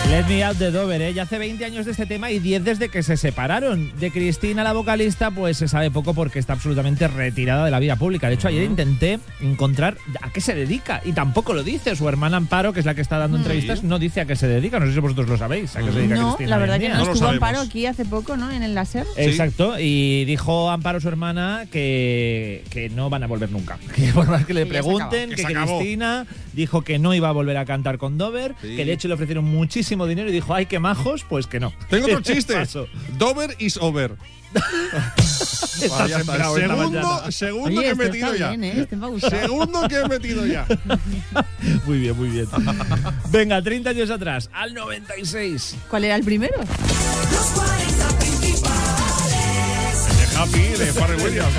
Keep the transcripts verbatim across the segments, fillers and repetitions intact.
Let Me Out de Dover, ¿eh? Ya hace veinte años de este tema y diez desde que se separaron. De Cristina, la vocalista, pues se sabe poco porque está absolutamente retirada de la vida pública. De hecho, ayer intenté encontrar a qué se dedica y tampoco lo dice. Su hermana Amparo, que es la que está dando ¿Sí? entrevistas, no dice a qué se dedica. No sé si vosotros lo sabéis. ¿A qué se dedica No, Cristina? la verdad hoy que en no. día? lo Estuvo sabemos. Amparo aquí hace poco, ¿no? En el láser. Exacto, y dijo Amparo, su hermana, que, que no van a volver nunca. Que por más que le Que ya se pregunten, acabó. que, Que se acabó. Cristina dijo que no iba a volver a cantar con Dover, Sí. que de hecho le ofrecieron muchísimo dinero y dijo, ay, qué majos, pues que no. Tengo otro chiste. Paso. Dover is over. Está Ah, ya está. sembrado esta mañana. Segundo, segundo Oye, que he esto metido está ya. bien, ¿eh? Este me ha gustado. Segundo que he metido ya. Muy bien, muy bien. Venga, treinta años atrás, al noventa y seis. ¿Cuál era el primero? De Happy, de Pharrell Williams.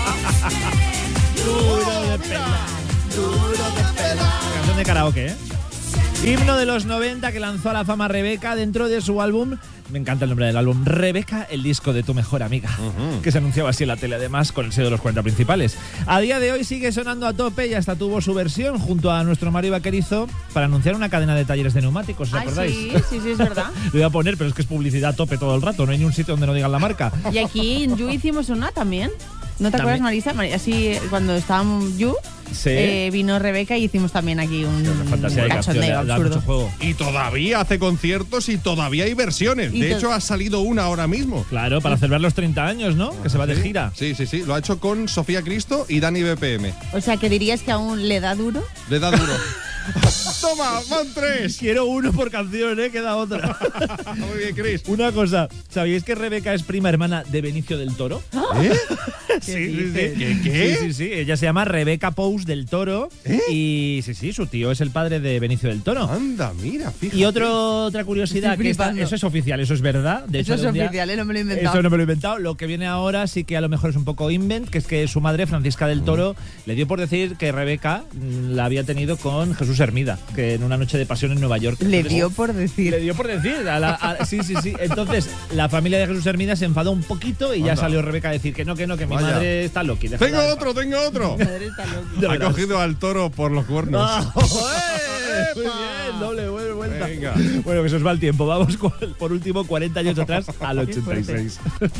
Duro de pelar, duro de pelar. Canción de karaoke, ¿eh? Himno de los noventa que lanzó a la fama Rebeca dentro de su álbum, me encanta el nombre del álbum, Rebeca, el disco de tu mejor amiga, Ujú. que se anunciaba así en la tele además con el sello de los cuarenta principales. A día de hoy sigue sonando a tope y hasta tuvo su versión junto a nuestro Mario Vaquerizo para anunciar una cadena de talleres de neumáticos, ¿os Ay, acordáis? sí, sí, sí, es verdad. Lo iba a poner, pero es que es publicidad a tope todo el rato, no hay ni un sitio donde no digan la marca. Y aquí en You hicimos una también. ¿No te acuerdas, También. Marisa? Mari- Así, cuando estábamos You, Sí. eh, vino Rebeca y hicimos también aquí un Una fantasía de canción, cachondeo da, da absurdo. mucho juego. Y todavía hace conciertos y todavía hay versiones. Y De to- hecho, ha salido una ahora mismo. Claro, para celebrar los treinta años, ¿no? Que se va de Sí, gira. Sí, sí, sí. Lo ha hecho con Sofía Cristo y Dani B P M. O sea, que dirías que aún le da duro. Le da duro. Toma, van tres. Quiero uno por canción, ¿eh? Queda otra. Muy bien, Chris. Una cosa, ¿sabíais que Rebeca es prima hermana de Benicio del Toro? ¿Eh? Sí, sí, dices? sí. ¿Qué, qué? Sí, sí, sí. Ella se llama Rebeca Pous del Toro. ¿Eh? Y sí, sí, su tío es el padre de Benicio del Toro. Anda, mira, fíjate. Y otro, otra curiosidad, Estoy que esta- flipando. eso es oficial, eso es verdad. De Eso hecho, es un día- oficial, ¿eh? No me lo he inventado. Eso no me lo he inventado. Lo que viene ahora sí que a lo mejor es un poco invent, que es que su madre, Francisca del Toro, le dio por decir que Rebeca mm, la había tenido con Jesús Hermida, que en una noche de pasión en Nueva York. Le Entonces, dio por decir. Le dio por decir. a la- a- sí, sí, sí. Entonces, la familia de Jesús Hermida se enfadó un poquito y ya Anda. salió Rebeca a decir que no, que no, que mi Vaya. madre está loqui. déjala Tengo en paz. otro, tengo otro. Madre está loca. Ya Ha verás. cogido al toro por los cuernos. Ah, ¡eh! Muy bien, doble vuel- vuelta. Venga. Bueno, que se os va el tiempo. Vamos con- por último cuarenta años atrás al ochenta y seis.